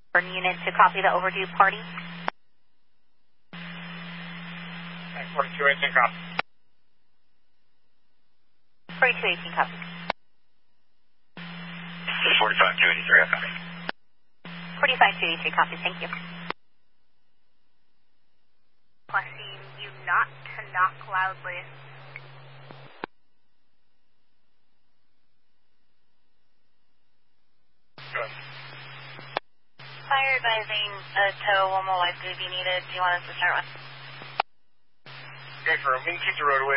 Unit to copy the overdue party. 4218 copy. 4218 copy. 45283, I copy. 45283 copy, thank you. Requesting you not to knock loudly. Good. Fire advising a tow will more likely be needed. Do you want us to start with? Okay, for a mean, keep the roadway